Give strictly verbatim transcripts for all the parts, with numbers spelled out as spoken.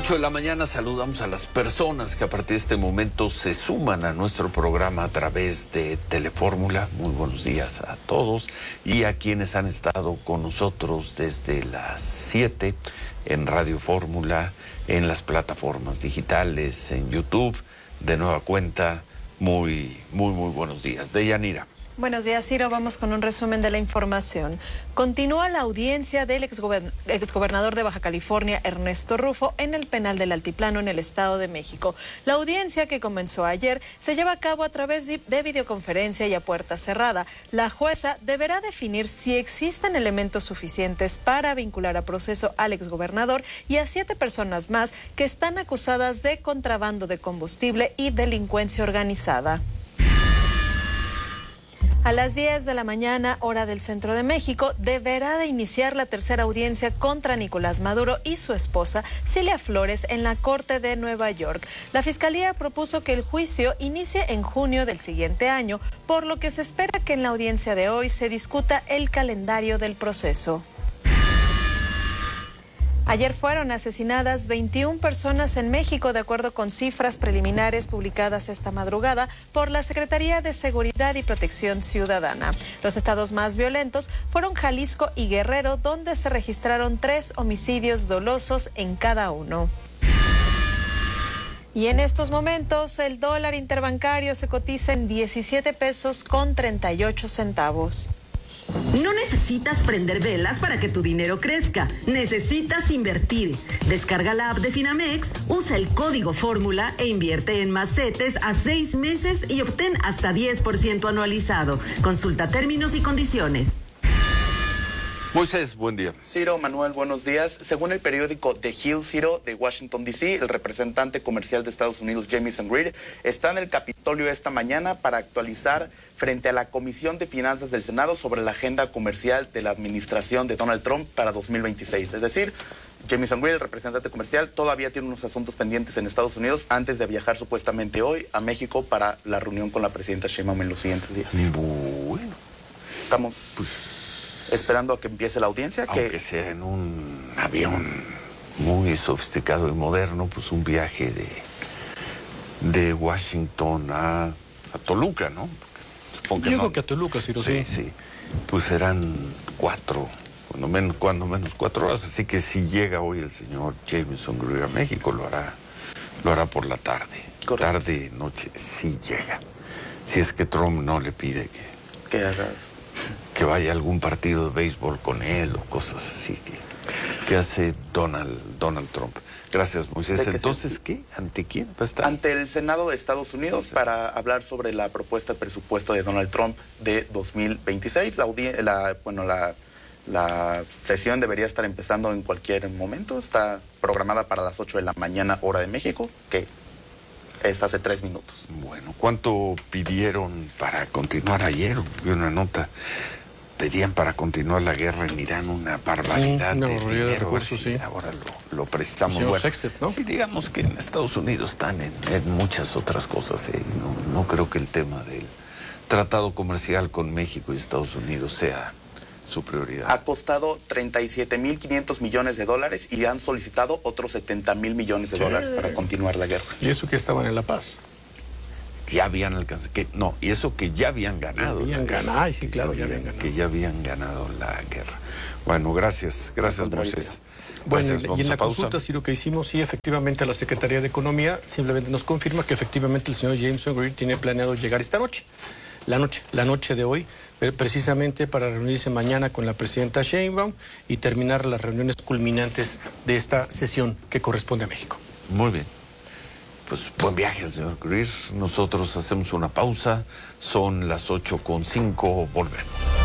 ocho de la mañana saludamos a las personas que a partir de este momento se suman a nuestro programa a través de Telefórmula. Muy buenos días a todos y a quienes han estado con nosotros desde las siete en Radio Fórmula, en las plataformas digitales, en YouTube. De nueva cuenta, muy, muy, muy buenos días. Deyanira. Buenos días, Ciro. Vamos con un resumen de la información. Continúa la audiencia del exgober- exgobernador de Baja California, Ernesto Rufo, en el penal del Altiplano en el Estado de México. La audiencia, que comenzó ayer, se lleva a cabo a través de videoconferencia y a puerta cerrada. La jueza deberá definir si existen elementos suficientes para vincular a proceso al exgobernador y a siete personas más que están acusadas de contrabando de combustible y delincuencia organizada. A las diez de la mañana, hora del centro de México, deberá de iniciar la tercera audiencia contra Nicolás Maduro y su esposa, Cilia Flores, en la Corte de Nueva York. La Fiscalía propuso que el juicio inicie en junio del siguiente año, por lo que se espera que en la audiencia de hoy se discuta el calendario del proceso. Ayer fueron asesinadas veintiuna personas en México, de acuerdo con cifras preliminares publicadas esta madrugada por la Secretaría de Seguridad y Protección Ciudadana. Los estados más violentos fueron Jalisco y Guerrero, donde se registraron tres homicidios dolosos en cada uno. Y en estos momentos, el dólar interbancario se cotiza en diecisiete pesos con treinta y ocho centavos. No necesitas prender velas para que tu dinero crezca. Necesitas invertir. Descarga la app de Finamex, usa el código Fórmula e invierte en más CETES a seis meses y obtén hasta diez por ciento anualizado. Consulta términos y condiciones. Moisés, buen día. Ciro, Manuel, buenos días. Según el periódico The Hill, Ciro, de Washington, D C, el representante comercial de Estados Unidos, Jamieson Greer, está en el Capitolio esta mañana para actualizar frente a la Comisión de Finanzas del Senado sobre la agenda comercial de la administración de Donald Trump para dos mil veintiséis. Es decir, Jamieson Greer, el representante comercial, todavía tiene unos asuntos pendientes en Estados Unidos antes de viajar supuestamente hoy a México para la reunión con la presidenta Sheinbaum en los siguientes días. Bueno. Estamos... Pues... esperando a que empiece la audiencia. Aunque que sea en un avión muy sofisticado y moderno, pues un viaje de, de Washington a, a Toluca, ¿no? Supongo que Yo no. creo que a Toluca, Ciro, sí. Sí, sí. Pues serán cuatro, cuando menos, cuando menos cuatro horas. Así que si llega hoy el señor Jamieson Greer a México, lo hará, lo hará por la tarde. Correcto. Tarde, noche, si llega. Si es que Trump no le pide que... que haga... que vaya a algún partido de béisbol con él o cosas así que, que hace Donald, Donald Trump. Gracias, Moisés. Entonces, ¿qué? ¿Ante quién va a estar? Ante el Senado de Estados Unidos, sí, para hablar sobre la propuesta de presupuesto de Donald Trump de dos mil veintiséis. La, la, bueno, la, la sesión debería estar empezando en cualquier momento. Está programada para las ocho de la mañana, hora de México, que es hace tres minutos. Bueno, ¿cuánto pidieron para continuar ayer? Vi una nota. Pedían para continuar la guerra en Irán una barbaridad mm, no, de dinero. De recursos, sí. Ahora lo, lo precisamos. Bueno, Sextet, ¿no? Sí, digamos que en Estados Unidos están en, en muchas otras cosas. ¿eh? No, no creo que el tema del tratado comercial con México y Estados Unidos sea su prioridad. Ha costado treinta y siete mil quinientos millones de dólares y han solicitado otros setenta mil millones de sí. dólares para continuar la guerra. ¿Y eso que estaban en La Paz? Ya habían alcanzado, que no, y eso que ya habían ganado. Ya habían ganado, Ay, sí, claro, ya habían, ya habían ganado. Que ya habían ganado la guerra. Bueno, gracias, gracias, Moisés. Bueno, gracias, y en la pausa. consulta, Ciro, que hicimos, sí, efectivamente, la Secretaría de Economía simplemente nos confirma que efectivamente el señor Jamieson Greer tiene planeado llegar esta noche. La noche, la noche de hoy, precisamente para reunirse mañana con la presidenta Sheinbaum y terminar las reuniones culminantes de esta sesión que corresponde a México. Muy bien. Pues buen viaje al señor Greer. Nosotros hacemos una pausa. Son las ocho con cinco. Volvemos.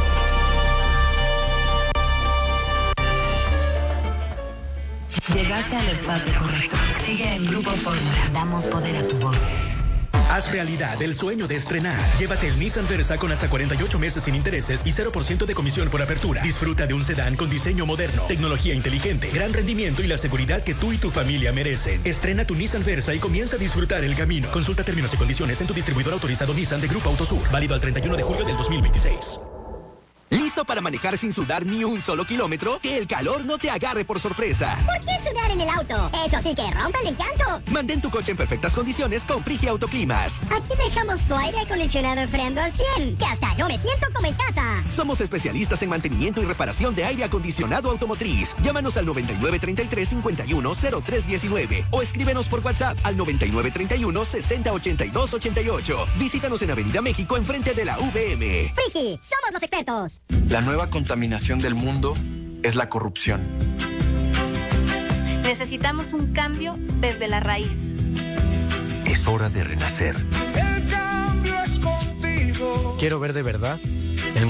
Llegaste al espacio correcto. Sigue en Grupo Fórmula. Damos poder a tu voz. Haz realidad el sueño de estrenar. Llévate el Nissan Versa con hasta cuarenta y ocho meses sin intereses y cero por ciento de comisión por apertura. Disfruta de un sedán con diseño moderno, tecnología inteligente, gran rendimiento y la seguridad que tú y tu familia merecen. Estrena tu Nissan Versa y comienza a disfrutar el camino. Consulta términos y condiciones en tu distribuidor autorizado Nissan de Grupo Autosur. Válido al treinta y uno de julio del dos mil veintiséis. ¿Listo para manejar sin sudar ni un solo kilómetro? Que el calor no te agarre por sorpresa. ¿Por qué sudar en el auto? Eso sí que rompe el encanto. Mantén tu coche en perfectas condiciones con Frigi Autoclimas. Aquí dejamos tu aire acondicionado enfriando al cien, que hasta yo me siento como en casa. Somos especialistas en mantenimiento y reparación de aire acondicionado automotriz. Llámanos al noventa y nueve treinta y tres cincuenta y uno cero tres diecinueve o escríbenos por WhatsApp al noventa y nueve treinta y uno sesenta ochenta y dos ochenta y ocho. Visítanos en Avenida México enfrente de la V M. Frigi, somos los expertos. La nueva contaminación del mundo es la corrupción. Necesitamos un cambio desde la raíz. Es hora de renacer. El cambio es contigo. Quiero ver de verdad